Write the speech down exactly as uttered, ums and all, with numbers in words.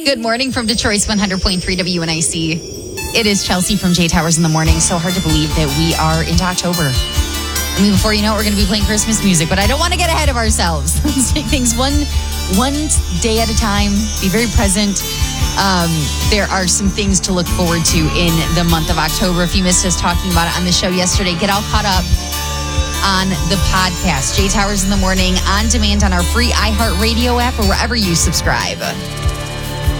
Good morning from Detroit's one hundred point three W N I C. It is Chelsea from J Towers in the Morning. So hard to believe that we are into October. I mean, before you know it, we're going to be playing Christmas music, but I don't want to get ahead of ourselves. Let's take things one, one day at a time. Be very present. Um, there are some things to look forward to in the month of October. If you missed us talking about it on the show yesterday, get all caught up on the podcast. J Towers in the Morning on demand on our free iHeartRadio app or wherever you subscribe.